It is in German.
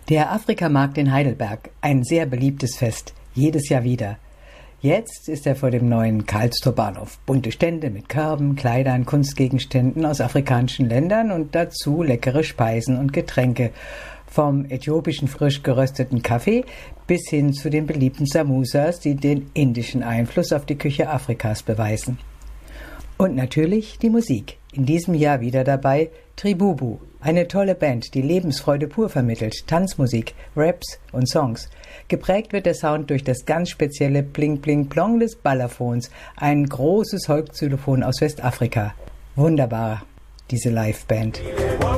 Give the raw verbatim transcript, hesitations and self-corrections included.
Der Afrikamarkt in Heidelberg, ein sehr beliebtes Fest, jedes Jahr wieder. Jetzt ist er vor dem neuen Karlstor Bahnhof. Bunte Stände mit Körben, Kleidern, Kunstgegenständen aus afrikanischen Ländern und dazu leckere Speisen und Getränke. Vom äthiopischen frisch gerösteten Kaffee bis hin zu den beliebten Samosas, die den indischen Einfluss auf die Küche Afrikas beweisen. Und natürlich die Musik. In diesem Jahr wieder dabei Tribubu, eine tolle Band, die Lebensfreude pur vermittelt, Tanzmusik, Raps und Songs. Geprägt wird der Sound durch das ganz spezielle Pling-Pling-Plong des Balafons, ein großes Holzxylophon aus Westafrika. Wunderbar, diese Liveband.